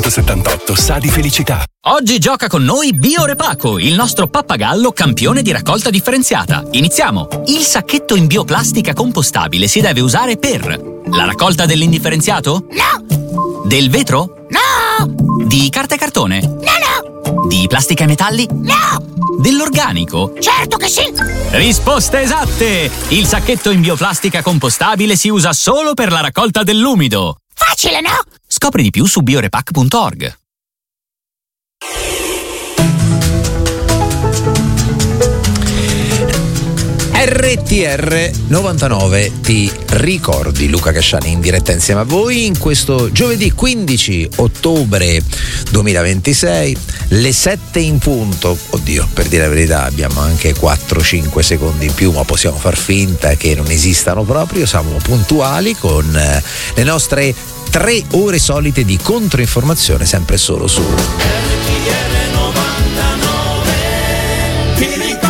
1978 sa di felicità. Oggi gioca con noi Biorepaco, il nostro pappagallo campione di raccolta differenziata. Iniziamo! Il sacchetto in bioplastica compostabile si deve usare per la raccolta dell'indifferenziato? No! Del vetro? No! Di carta e cartone? No! Di plastica e metalli? No! Dell'organico? Certo che sì! Risposte esatte! Il sacchetto in bioplastica compostabile si usa solo per la raccolta dell'umido. Facile, no? Scopri di più su biorepac.org. RTR 99 ti ricordi, Luca Casciani in diretta insieme a voi in questo giovedì 15 ottobre 2026, le 7 in punto. Oddio, per dire la verità abbiamo anche 4-5 secondi in più, ma possiamo far finta che non esistano proprio. Siamo puntuali con le nostre 3 ore solite di controinformazione, sempre solo su RTR 99 ti ricordi.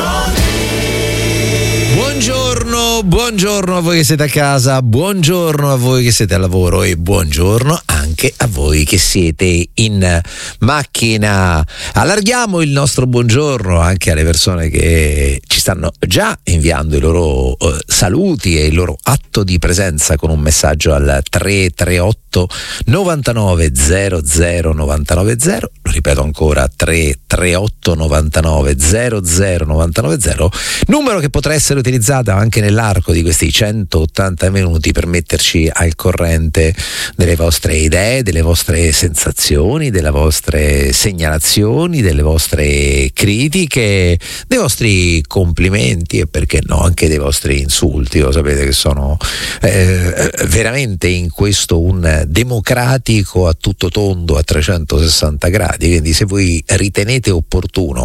Buongiorno a voi che siete a casa, buongiorno a voi che siete al lavoro e buongiorno anche a voi che siete in macchina. Allarghiamo il nostro buongiorno anche alle persone che ci stanno già inviando i loro saluti e il loro atto di presenza con un messaggio al 338 99 00 990. Lo ripeto ancora, 338 99 00 990, numero che potrà essere utilizzato anche nell'arco di questi 180 minuti per metterci al corrente delle vostre idee, delle vostre sensazioni, delle vostre segnalazioni, delle vostre critiche, dei vostri complimenti e perché no anche dei vostri insulti. Lo sapete che sono veramente in questo un democratico a tutto tondo a 360 gradi, quindi se voi ritenete opportuno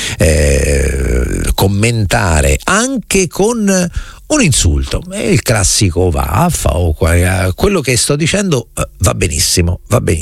commentare anche con un insulto, il classico vaffa o quello che sto dicendo va benissimo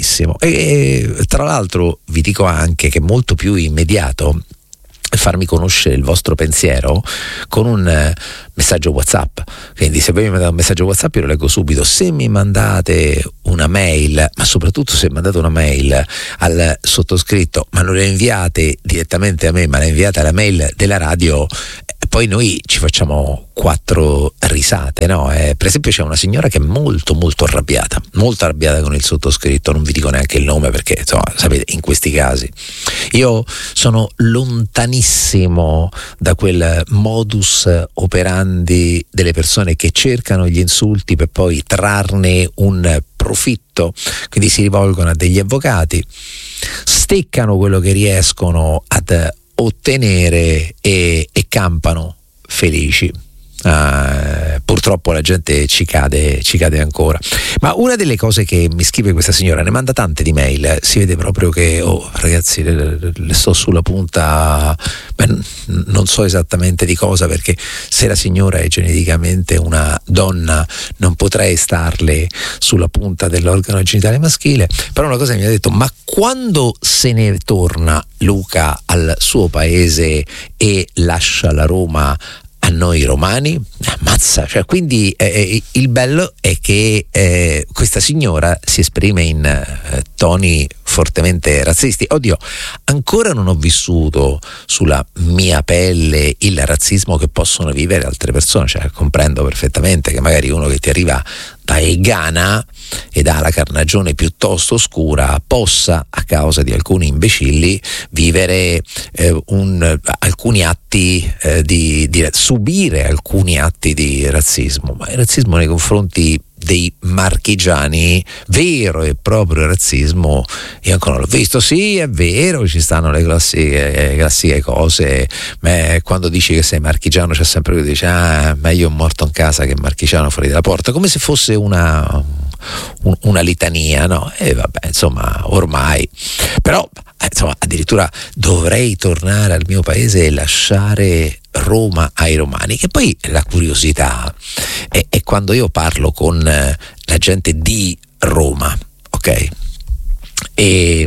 e tra l'altro vi dico anche che è molto più immediato farmi conoscere il vostro pensiero con un messaggio WhatsApp. Quindi se voi mi mandate un messaggio WhatsApp io lo leggo subito. Se mi mandate una mail, ma soprattutto se mandate una mail al sottoscritto, ma non la inviate direttamente a me, ma la inviate alla mail della radio, poi noi ci facciamo 4 risate, no? Per esempio c'è una signora che è molto arrabbiata con il sottoscritto, non vi dico neanche il nome perché insomma sapete, in questi casi io sono lontanissimo da quel modus operandi delle persone che cercano gli insulti per poi trarne un profitto, quindi si rivolgono a degli avvocati, steccano quello che riescono ad ottenere e campano felici. Purtroppo la gente ci cade ancora. Ma una delle cose che mi scrive questa signora, ne manda tante di mail, si vede proprio che ragazzi le sto sulla punta, non so esattamente di cosa, perché se la signora è geneticamente una donna non potrei starle sulla punta dell'organo genitale maschile. Però una cosa mi ha detto: ma quando se ne torna Luca al suo paese e lascia la Roma a noi romani? Ammazza, cioè, quindi il bello è che questa signora si esprime in toni fortemente razzisti. Oddio, ancora non ho vissuto sulla mia pelle il razzismo che possono vivere altre persone, cioè comprendo perfettamente che magari uno che ti arriva dal Ghana ed ha la carnagione piuttosto scura possa, a causa di alcuni imbecilli, vivere alcuni atti subire alcuni atti di razzismo. Ma il razzismo nei confronti dei marchigiani, vero e proprio razzismo, io ancora non l'ho visto. Sì, è vero, ci stanno le classiche cose, ma quando dici che sei marchigiano c'è sempre quello che dice meglio un morto in casa che marchigiano fuori dalla porta, come se fosse una litania, no? E vabbè, insomma, ormai, però insomma, addirittura dovrei tornare al mio paese e lasciare Roma ai romani. Che poi la curiosità è quando io parlo con la gente di Roma, ok? E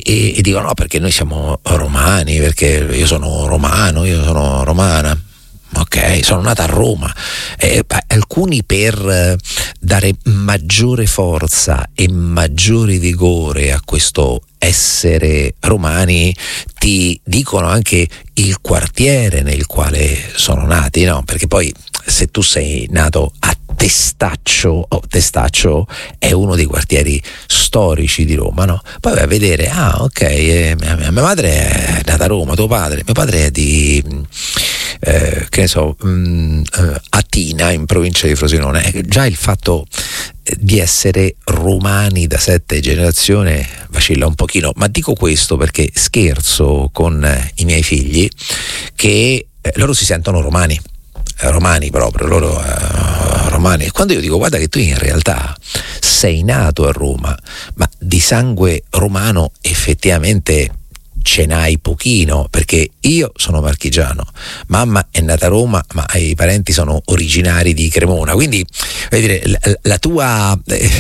dico no, perché noi siamo romani, perché io sono romano, io sono romana. ok, sono nata a Roma, alcuni per dare maggiore forza e maggiore vigore a questo essere romani ti dicono anche il quartiere nel quale sono nati, no? Perché poi se tu sei nato a Testaccio è uno dei quartieri storici di Roma, no? Poi vai a vedere, mia madre è nata a Roma, mio padre è di che ne so, Atina, in provincia di Frosinone. Già il fatto di essere romani da 7 generazioni vacilla un pochino, ma dico questo perché scherzo con i miei figli che loro si sentono romani proprio, loro romani. Quando io dico guarda che tu in realtà sei nato a Roma, ma di sangue romano effettivamente ce n'hai pochino, perché io sono marchigiano, mamma è nata a Roma, ma i parenti sono originari di Cremona, quindi vuol dire, la tua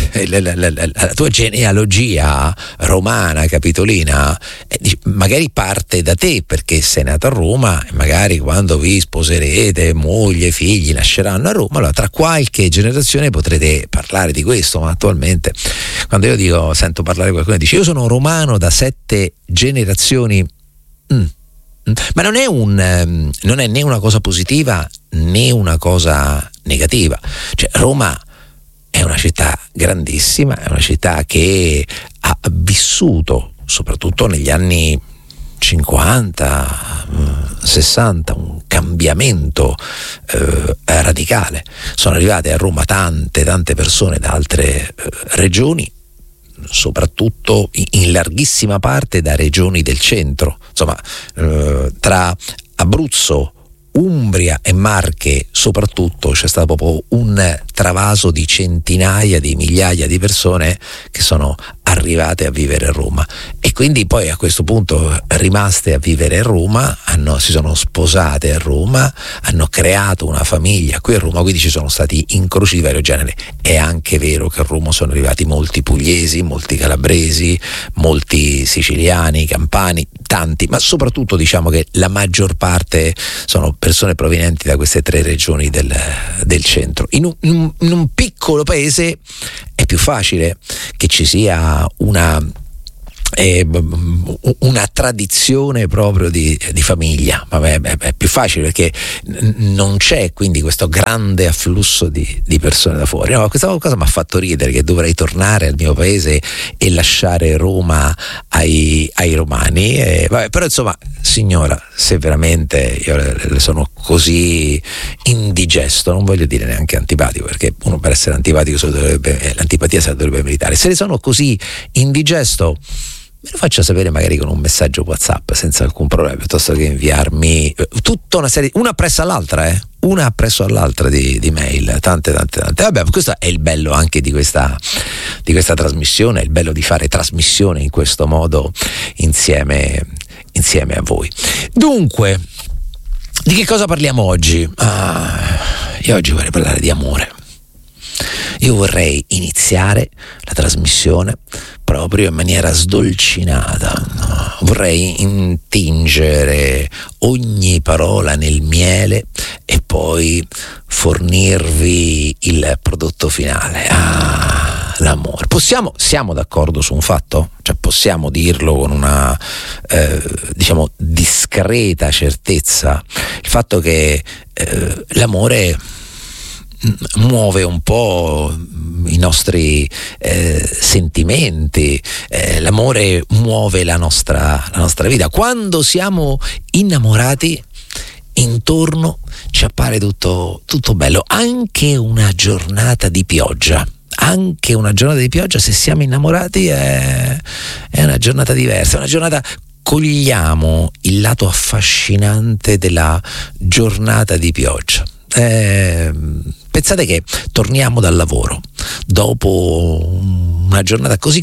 genealogia romana, capitolina, magari parte da te perché sei nato a Roma e magari quando vi sposerete, moglie, figli nasceranno a Roma, allora tra qualche generazione potrete parlare di questo. Ma attualmente quando io sento parlare qualcuno che dice io sono romano da 7 generazioni, ma non è né una cosa positiva né una cosa negativa. Cioè Roma è una città grandissima, è una città che ha vissuto soprattutto negli anni 50, 60 un cambiamento radicale. Sono arrivate a Roma tante persone da altre regioni, soprattutto in larghissima parte da regioni del centro, insomma tra Abruzzo, Umbria e Marche soprattutto c'è stato proprio un travaso di centinaia di migliaia di persone che sono arrivate a vivere a Roma, e quindi poi a questo punto rimaste a vivere a Roma si sono sposate a Roma, hanno creato una famiglia qui a Roma, quindi ci sono stati incroci di vario genere. È anche vero che a Roma sono arrivati molti pugliesi, molti calabresi, molti siciliani, campani, tanti, ma soprattutto diciamo che la maggior parte sono persone provenienti da queste 3 regioni del centro. In un piccolo paese è più facile che ci sia una tradizione proprio di famiglia. Vabbè, è più facile perché non c'è quindi questo grande afflusso di persone da fuori. No, questa cosa mi ha fatto ridere, che dovrei tornare al mio paese e lasciare Roma ai romani. Però insomma, signora, se veramente io le sono così indigesto, non voglio dire neanche antipatico, perché uno per essere antipatico l'antipatia se la dovrebbe meritare. Se le sono così indigesto, me lo faccia sapere magari con un messaggio WhatsApp senza alcun problema, piuttosto che inviarmi tutta una serie, una appresso all'altra di mail, tante. Vabbè, questo è il bello anche di questa trasmissione, è il bello di fare trasmissione in questo modo insieme a voi. Dunque, di che cosa parliamo oggi? Io oggi vorrei parlare di amore. Io vorrei iniziare la trasmissione proprio in maniera sdolcinata. Vorrei intingere ogni parola nel miele e poi fornirvi il prodotto finale. L'amore. Siamo d'accordo su un fatto? Cioè possiamo dirlo con una diciamo discreta certezza, il fatto che l'amore muove un po' i nostri sentimenti, l'amore muove la nostra vita. Quando siamo innamorati, intorno ci appare tutto bello, anche una giornata di pioggia. Anche una giornata di pioggia, se siamo innamorati, è una giornata diversa, una giornata. Cogliamo il lato affascinante della giornata di pioggia. Pensate che torniamo dal lavoro dopo una giornata così,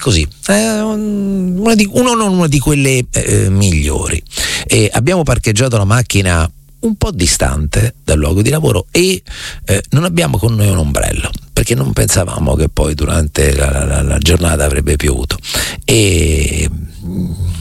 una di quelle migliori, e abbiamo parcheggiato la macchina un po' distante dal luogo di lavoro e non abbiamo con noi un ombrello, perché non pensavamo che poi durante la giornata avrebbe piovuto, e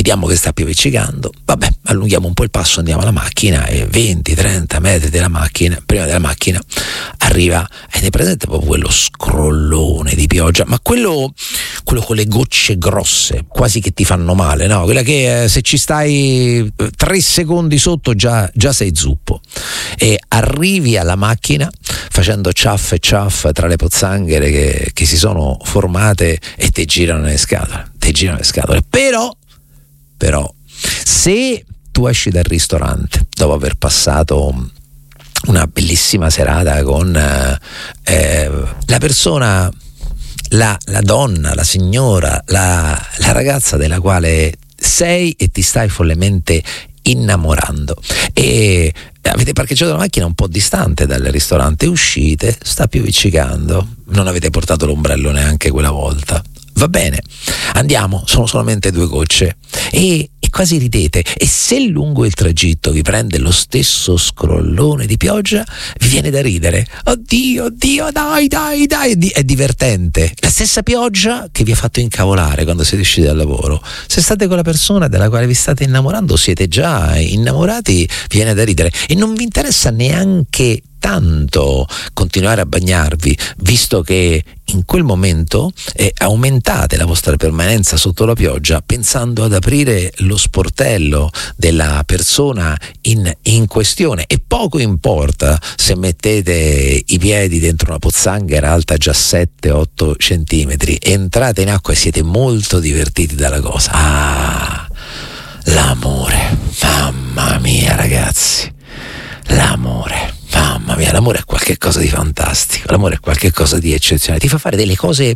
vediamo che sta pioviccicando, vabbè, allunghiamo un po' il passo, andiamo alla macchina e 20-30 metri prima della macchina arriva, ed è presente proprio quello scrollone di pioggia, ma quello con le gocce grosse, quasi che ti fanno male, no? Quella che se ci stai 3 secondi sotto già sei zuppo, e arrivi alla macchina facendo ciaff e ciaff tra le pozzanghere che si sono formate e ti girano le scatole. Però se tu esci dal ristorante dopo aver passato una bellissima serata con la persona, la donna, la signora, la ragazza della quale sei e ti stai follemente innamorando, e avete parcheggiato la macchina un po' distante dal ristorante, uscite, sta pioviccicando, non avete portato l'ombrello neanche quella volta, va bene, andiamo, sono solamente 2 gocce, e quasi ridete, e se lungo il tragitto vi prende lo stesso scrollone di pioggia, vi viene da ridere, oddio, dai, è divertente, la stessa pioggia che vi ha fatto incavolare quando siete usciti dal lavoro. Se state con la persona della quale vi state innamorando, siete già innamorati, vi viene da ridere e non vi interessa neanche tanto continuare a bagnarvi, visto che in quel momento aumentate la vostra permanenza sotto la pioggia pensando ad aprire lo sportello della persona in questione, e poco importa se mettete i piedi dentro una pozzanghera alta già 7-8 centimetri, entrate in acqua e siete molto divertiti dalla cosa. L'amore, mamma mia ragazzi, l'amore è qualcosa di fantastico, l'amore è qualcosa di eccezionale, ti fa fare delle cose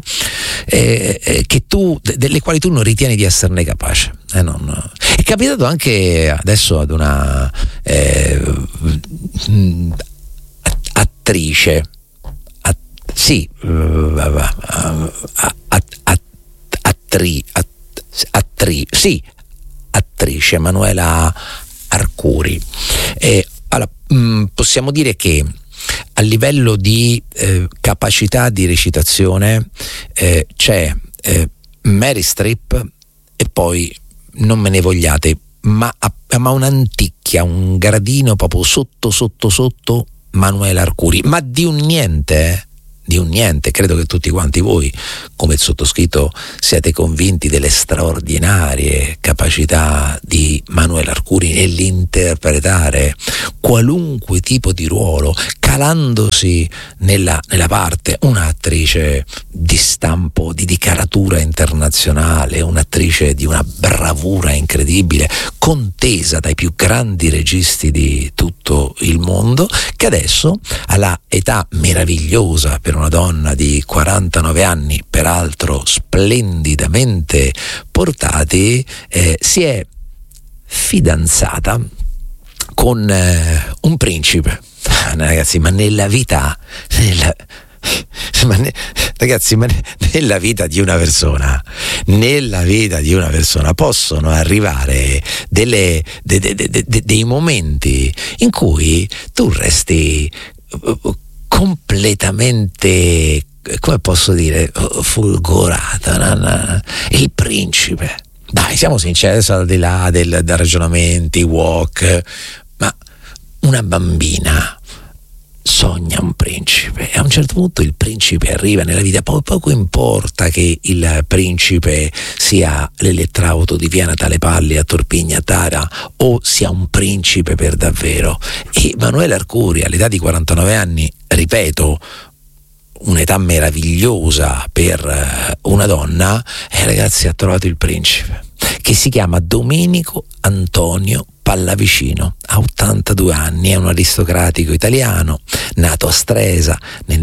delle quali tu non ritieni di esserne capace. È capitato anche adesso ad una attrice, attrice Manuela Arcuri. Allora, possiamo dire che a livello di capacità di recitazione c'è Mary Streep e poi, non me ne vogliate, ma un'anticchia, un gradino proprio sotto Manuela Arcuri, ma di un niente. Credo che tutti quanti voi, come il sottoscritto, siate convinti delle straordinarie capacità di Manuela Arcuri nell'interpretare qualunque tipo di ruolo, calandosi nella parte. Un'attrice di stampo, di caratura internazionale, un'attrice di una bravura incredibile, contesa dai più grandi registi di tutto il mondo, che adesso, alla età meravigliosa per una donna di 49 anni, peraltro splendidamente portati, si è fidanzata con un principe. Ragazzi, ma nella vita di una persona, possono arrivare dei momenti in cui tu resti completamente, come posso dire, folgorata. Il principe, dai, siamo sinceri, adesso al di là del ragionamenti walk, ma una bambina sogna un principe e a un certo punto il principe arriva nella vita. Poco importa che il principe sia l'elettrauto di via Natale Palli a Torpigna Tara o sia un principe per davvero. E Manuela Arcuri, all'età di 49 anni, ripeto, un'età meravigliosa per una donna, ragazzi, ha trovato il principe, che si chiama Domenico Antonio Pallavicino, ha 82 anni, è un aristocratico italiano, nato a Stresa nel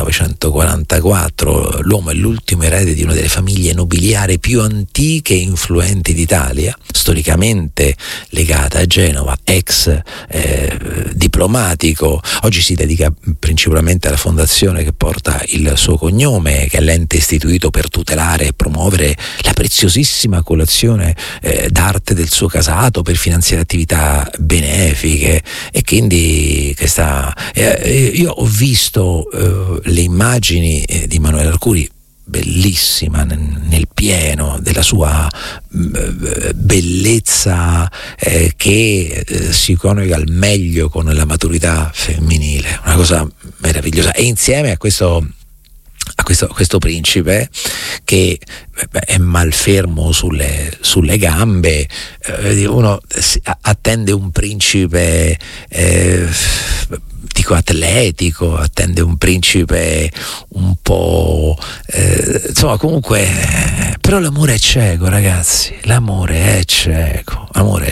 1944, l'uomo è l'ultimo erede di una delle famiglie nobiliari più antiche e influenti d'Italia, storicamente legata a Genova, ex diplomatico, oggi si dedica principalmente alla fondazione che porta il suo cognome, che è l'ente istituito per tutelare e promuovere la preziosissima collezione d'arte del suo casato, per finanziare attività benefiche. E quindi io ho visto le immagini di Manuela Arcuri bellissima nel pieno della sua bellezza che si coniuga al meglio con la maturità femminile, una cosa meravigliosa. E insieme a questo principe che è malfermo sulle gambe, uno attende un principe dico atletico, attende un principe un po' insomma, comunque, però l'amore è cieco, ragazzi, l'amore è cieco.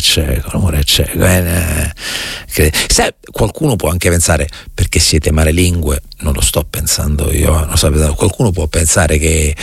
Se qualcuno può anche pensare, perché siete malelingue, non lo sto pensando io, non sto pensando, qualcuno può pensare che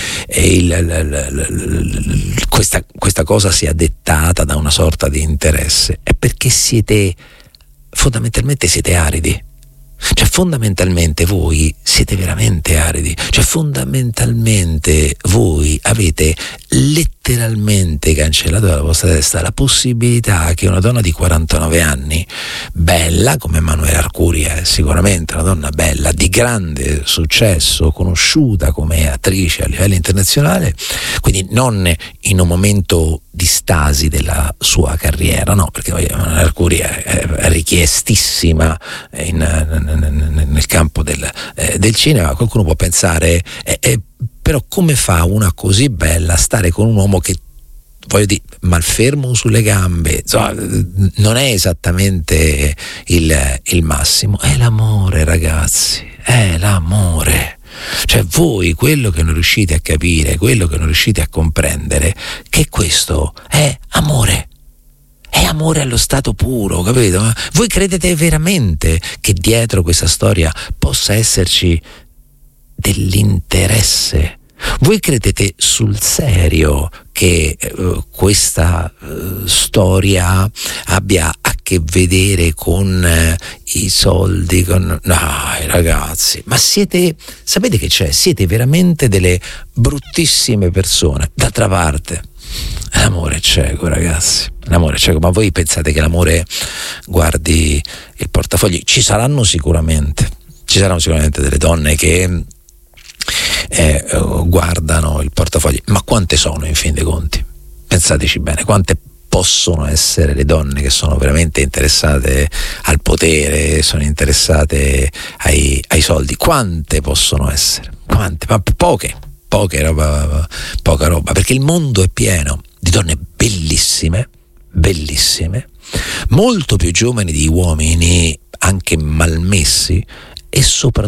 questa cosa sia dettata da una sorta di interesse, è perché fondamentalmente siete aridi. Cioè, fondamentalmente voi siete veramente aridi, cioè fondamentalmente voi avete letteralmente cancellato dalla vostra testa la possibilità che una donna di 49 anni, bella come Emanuela Arcuri, è sicuramente una donna bella, di grande successo, conosciuta come attrice a livello internazionale, quindi non in un momento di stasi della sua carriera, no, perché Emanuela Arcuri è richiestissima nel campo del cinema. Qualcuno può pensare però come fa una così bella a stare con un uomo che, voglio dire, malfermo sulle gambe, insomma, non è esattamente il massimo. È l'amore, ragazzi, è l'amore. Cioè, voi quello che non riuscite a capire, quello che non riuscite a comprendere, che questo è amore. È amore allo stato puro, capito? Ma voi credete veramente che dietro questa storia possa esserci dell'interesse? Voi credete sul serio che questa storia abbia a che vedere con i soldi? No, ragazzi, ma sapete che c'è? Siete veramente delle bruttissime persone. D'altra parte, l'amore è cieco, ragazzi, l'amore è cieco. Ma voi pensate che l'amore guardi il portafogli? Ci saranno sicuramente delle donne che guardano il portafogli, ma quante sono in fin dei conti? Pensateci bene, quante possono essere le donne che sono veramente interessate al potere, sono interessate ai soldi? Quante possono essere? Quante? Ma poca roba, perché il mondo è pieno di donne bellissime, molto più giovani di uomini anche malmessi, e soprattutto